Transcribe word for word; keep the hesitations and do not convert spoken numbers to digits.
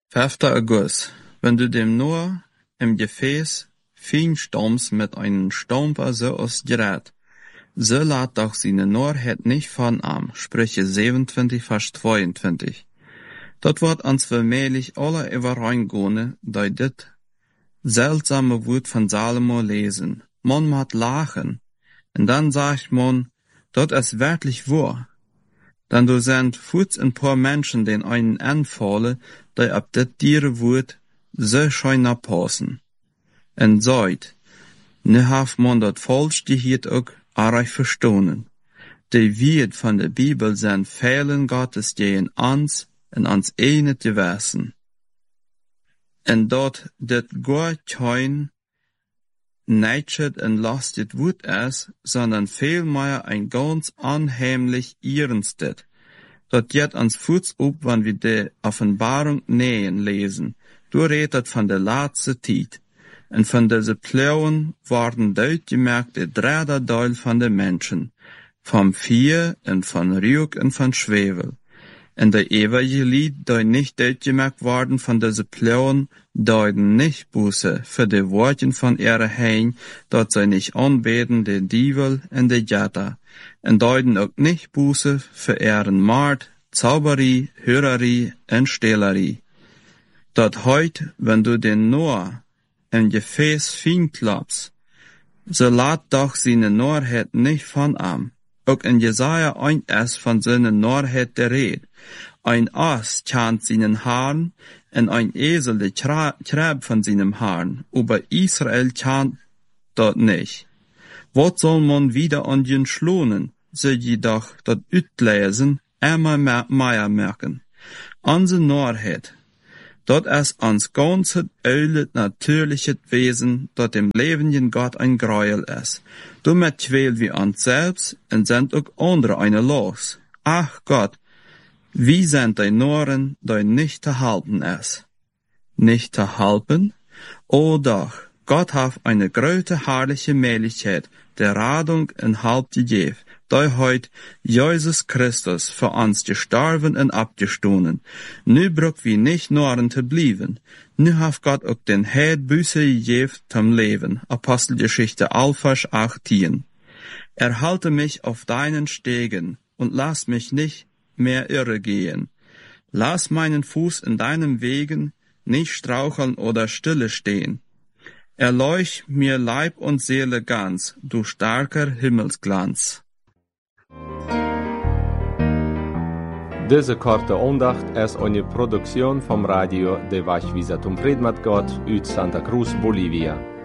fünfter August. Wenn du dem nur im Gefäß feinstammst mit einem Stamper so aus Gerät, so lat doch seine Norheit nicht von am. Sprüche siebenundzwanzig, Vers zweiundzwanzig. Dort wird uns vermählich alle überreingehen, da dit seltsame Wort von Salomo lesen. Man mat lachen. Und dann sagt man, dort ist wirklich wahr. Denn du sind futs ein paar Menschen, den einen anfallen, die ab dit Dierenwort so schön passen. Und seid, ne haf man dort falsch gehiet ook arreich verstonen. Die Wort von der Bibel sind Fehlen Gottes gegen uns und ans eine gewesen. Und dort dit gar kein neitschet und lastet Wut ist, sondern vielmehr ein ganz anheimlich Ehrenstet. Dort geht ans Fuß up, wann wir die Offenbarung nähen lesen. Du redet von der letzten Zeit. Und von diese Plauen waren deutgemerkt der Dreiderteil von den Menschen. Vom Vier und von Rüg und von Schwefel. In der Evangelie, die nicht deutgemerkt worden von diese Plauen, deuten nicht Buße für die Worte von ihrer Hein, dort sie nicht anbeten den Dievel und die Jata, und deuten auch nicht Buße für ihren Mord, Zauberie, Hörerie und Stehlerie. Dort heut, wenn du den Noah im Gefäß fein klappst, so lat doch seine Norheit nicht von am. Auch in Jesaja ein es von seiner Norheit der Red. Ein Ass chant seinen Haaren, und ein Esel der Trab von seinem Haaren. Aber Israel chant dort nicht. Wat soll man wieder an den schlonen, so jedoch dort utlesen, immer mehr merken. Unsere Norheit, dort ist ans ganze ölet natürliche Wesen, dort dem lebenden Gott ein Gräuel ist. Damit quält wir uns selbst und sind auch andere eine los. Ach Gott, wie sind die Noren, die nicht zu halten ist? Nicht zu halten? Oh doch, Gott hat eine große herrliche Möglichkeit, der Radung und Halb gegeben, die heut Jesus Christus für uns gestorben und abgestohlen. Nu braucht wir nicht Noren zu blieben. Nu hat Gott auch den Heid Büße gegeben zum Leben. Apostelgeschichte elf, Vers achtzehn. Erhalte mich auf deinen Stegen und lass mich nicht mehr irre gehen. Lass meinen Fuß in deinem Wegen nicht straucheln oder stille stehen. Erleucht mir Leib und Seele ganz, du starker Himmelsglanz. Deze korte aandacht is eine Produktion vom Radio de Vachvisatum Predmat Gott uit Santa Cruz, Bolivia.